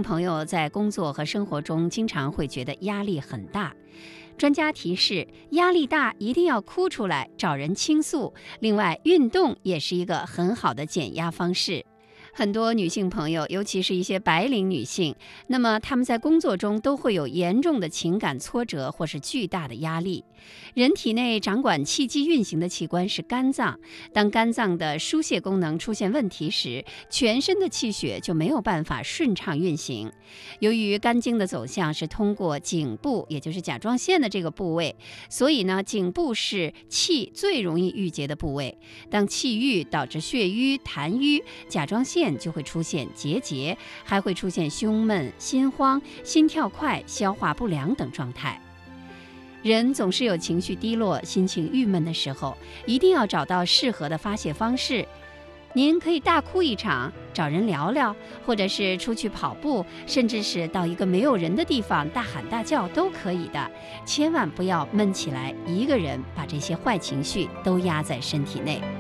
朋友在工作和生活中经常会觉得压力很大。专家提示，压力大一定要哭出来，找人倾诉。另外，运动也是一个很好的减压方式。很多女性朋友，尤其是一些白领女性，那么她们在工作中都会有严重的情感挫折或是巨大的压力。人体内掌管气机运行的器官是肝脏，当肝脏的疏泄功能出现问题时，全身的气血就没有办法顺畅运行。由于肝经的走向是通过颈部，也就是甲状腺的这个部位，所以呢，颈部是气最容易郁结的部位。当气郁导致血瘀、痰瘀，甲状腺就会出现结节，还会出现胸闷、心慌、心跳快、消化不良等状态。人总是有情绪低落、心情郁闷的时候，一定要找到适合的发泄方式。您可以大哭一场，找人聊聊，或者是出去跑步，甚至是到一个没有人的地方大喊大叫都可以的。千万不要闷起来，一个人把这些坏情绪都压在身体内。